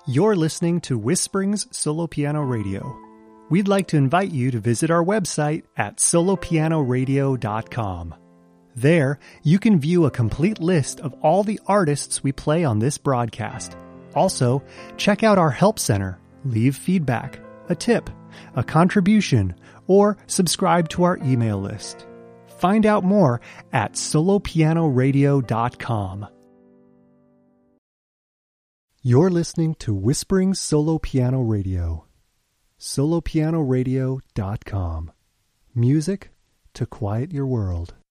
You're listening to Whisperings Solo Piano Radio. We'd like to invite you to visit our website at solopianoradio.com. There, you can view a complete list of all the artists we play on this broadcast. Also, check out our help center, leave feedback, a tip, a contribution, or subscribe to our email list. Find out more at solopianoradio.com. You're listening to Whispering Solo Piano Radio. solopianoradio.com. Music to quiet your world.